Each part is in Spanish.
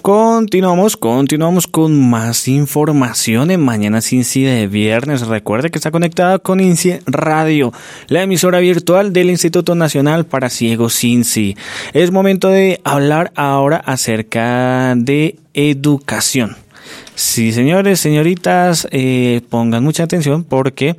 Continuamos con más información en Mañanas INSI de viernes. Recuerde que está conectada con INSI Radio, la emisora virtual del Instituto Nacional para Ciegos INSI. Es momento de hablar ahora acerca de educación. Sí, señores, señoritas, pongan mucha atención porque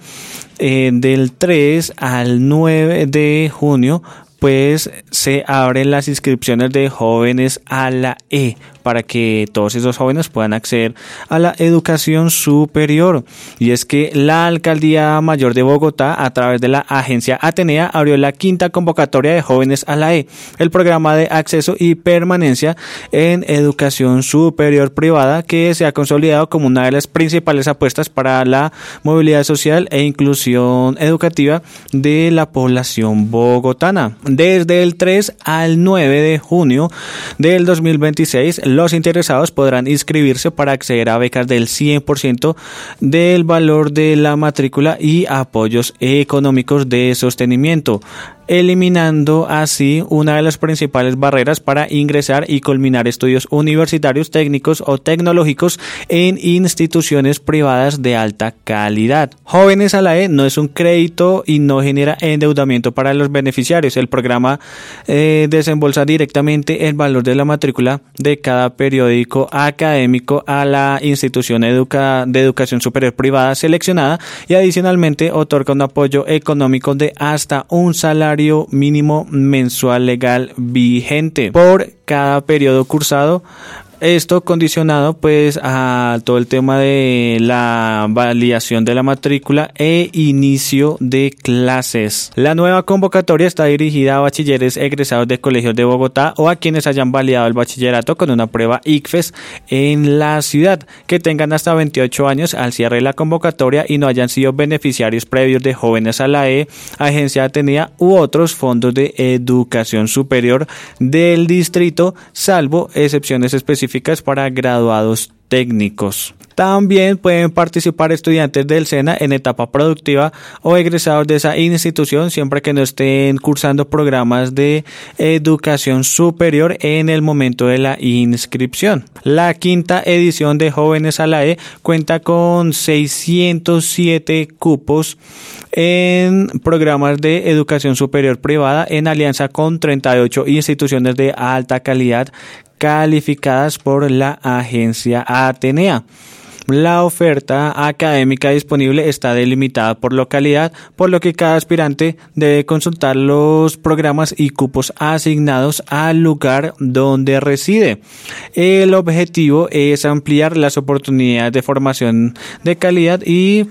del 3 al 9 de junio pues se abren las inscripciones de jóvenes a la E para que todos esos jóvenes puedan acceder a la educación superior. Y es que la Alcaldía Mayor de Bogotá, a través de la agencia Atenea, abrió la 5ª convocatoria de jóvenes a la E, el programa de acceso y permanencia en educación superior privada que se ha consolidado como una de las principales apuestas para la movilidad social e inclusión educativa de la población bogotana. Desde el 3 al 9 de junio del 2026, los interesados podrán inscribirse para acceder a becas del 100% del valor de la matrícula y apoyos económicos de sostenimiento, eliminando así una de las principales barreras para ingresar y culminar estudios universitarios, técnicos o tecnológicos en instituciones privadas de alta calidad. Jóvenes a la E no es un crédito y no genera endeudamiento para los beneficiarios. El programa desembolsa directamente el valor de la matrícula de cada periódico académico a la institución de educación superior privada seleccionada y adicionalmente otorga un apoyo económico de hasta un salario mínimo mensual legal vigente por cada periodo cursado. Esto condicionado pues a todo el tema de la validación de la matrícula e inicio de clases. La nueva convocatoria está dirigida a bachilleres egresados de colegios de Bogotá o a quienes hayan validado el bachillerato con una prueba ICFES en la ciudad, que tengan hasta 28 años al cierre de la convocatoria y no hayan sido beneficiarios previos de jóvenes a la E, agencia Atenea u otros fondos de educación superior del distrito, salvo excepciones específicas para graduados técnicos. También pueden participar estudiantes del SENA en etapa productiva o egresados de esa institución siempre que no estén cursando programas de educación superior en el momento de la inscripción. La 5ª edición de Jóvenes a la E cuenta con 607 cupos en programas de educación superior privada en alianza con 38 instituciones de alta calidad calificadas por la agencia Atenea. La oferta académica disponible está delimitada por localidad, por lo que cada aspirante debe consultar los programas y cupos asignados al lugar donde reside. El objetivo es ampliar las oportunidades de formación de calidad y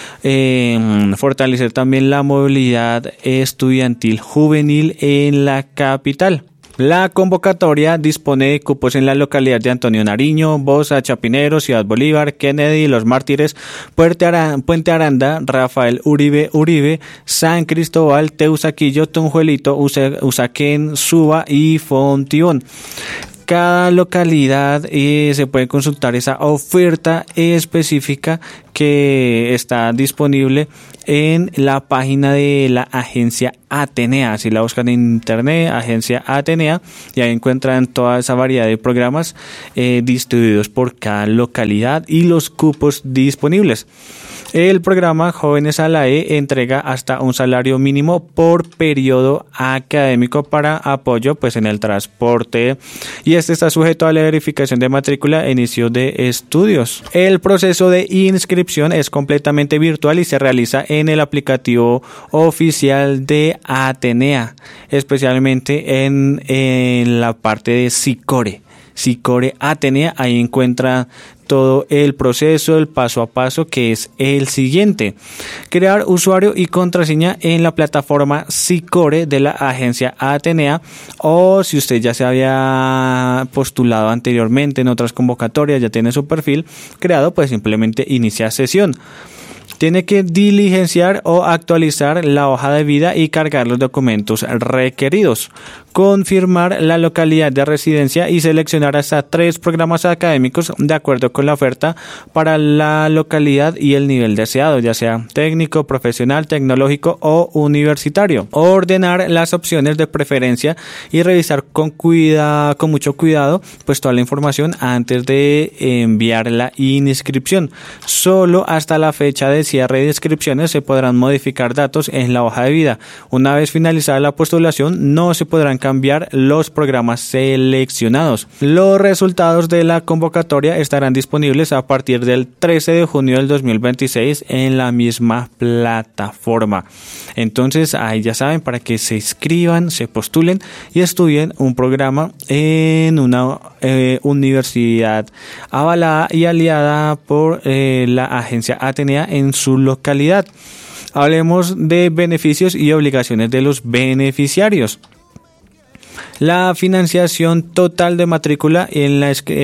fortalecer también la movilidad estudiantil juvenil en la capital. La convocatoria dispone de cupos en la localidad de Antonio Nariño, Bosa, Chapinero, Ciudad Bolívar, Kennedy, Los Mártires, Puente Aranda, Rafael Uribe, San Cristóbal, Teusaquillo, Tunjuelito, Usaquén, Suba y Fontibón. Cada localidad se puede consultar esa oferta específica que está disponible en la página de la agencia Atenea. Si la buscan en internet, agencia Atenea, y ahí encuentran toda esa variedad de programas distribuidos por cada localidad y los cupos disponibles. El programa Jóvenes a la E entrega hasta un salario mínimo por periodo académico para apoyo en el transporte, y este está sujeto a la verificación de matrícula e inicio de estudios. El proceso de inscripción es completamente virtual y se realiza en el aplicativo oficial de Atenea, especialmente en la parte de Sicore Atenea. Ahí encuentra todo el proceso, el paso a paso, que es el siguiente: crear usuario y contraseña en la plataforma Sicore de la agencia Atenea, o si usted ya se había postulado anteriormente en otras convocatorias, ya tiene su perfil creado, pues simplemente inicia sesión. tiene que diligenciar o actualizar la hoja de vida y cargar los documentos requeridos, confirmar la localidad de residencia y seleccionar hasta 3 programas académicos de acuerdo con la oferta para la localidad y el nivel deseado, ya sea técnico, profesional, tecnológico o universitario. Ordenar las opciones de preferencia y revisar con mucho cuidado pues toda la información antes de enviar la inscripción. Solo hasta la fecha de cierre de inscripciones se podrán modificar datos en la hoja de vida. Una vez finalizada la postulación, no se podrán cambiar los programas seleccionados. Los resultados de la convocatoria estarán disponibles a partir del 13 de junio del 2026 en la misma plataforma. Entonces, ahí ya saben, para que se inscriban, se postulen y estudien un programa en una universidad avalada y aliada por la agencia Atenea en su localidad. Hablemos de beneficios y obligaciones de los beneficiarios. La financiación total de matrícula en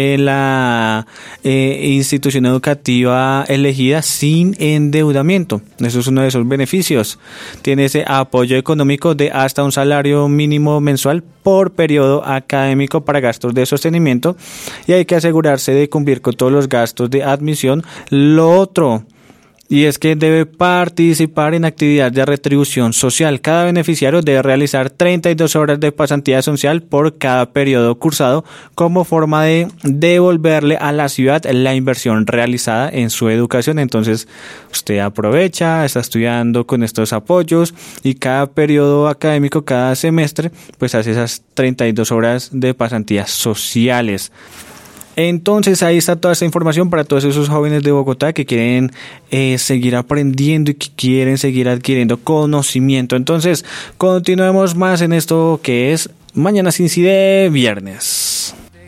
la institución educativa elegida sin endeudamiento. Eso es uno de esos beneficios. Tiene ese apoyo económico de hasta un salario mínimo mensual por periodo académico para gastos de sostenimiento y hay que asegurarse de cumplir con todos los gastos de admisión. Lo otro, y es que debe participar en actividad de retribución social. Cada beneficiario debe realizar 32 horas de pasantía social por cada periodo cursado como forma de devolverle a la ciudad la inversión realizada en su educación. Entonces, usted aprovecha, está estudiando con estos apoyos y cada periodo académico, cada semestre, pues hace esas 32 horas de pasantías sociales. Entonces ahí está toda esta información para todos esos jóvenes de Bogotá que quieren seguir aprendiendo y que quieren seguir adquiriendo conocimiento. Entonces continuemos más en esto que es Mañana Sin Sí de viernes.